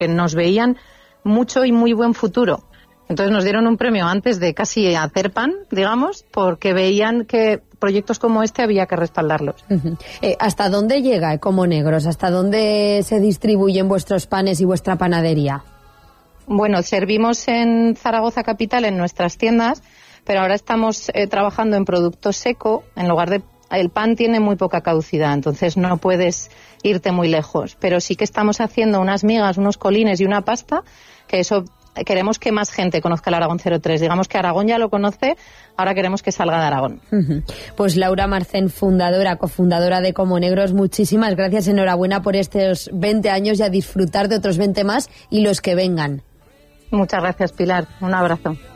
nos veían mucho y muy buen futuro. Entonces nos dieron un premio antes de casi hacer pan, digamos, porque veían que proyectos como este había que respaldarlos. ¿Hasta dónde llega Ecommonegros? ¿Hasta dónde se distribuyen vuestros panes y vuestra panadería? Bueno, servimos en Zaragoza capital en nuestras tiendas, pero ahora estamos trabajando en producto seco. En lugar de... El pan tiene muy poca caducidad, entonces no puedes irte muy lejos. Pero sí que estamos haciendo unas migas, unos colines y una pasta, que eso... Queremos que más gente conozca el Aragón 03. Digamos que Aragón ya lo conoce, ahora queremos que salga de Aragón. Pues Laura Marcén, cofundadora de Ecommonegros, muchísimas gracias, enhorabuena por estos 20 años y a disfrutar de otros 20 más y los que vengan. Muchas gracias, Pilar. Un abrazo.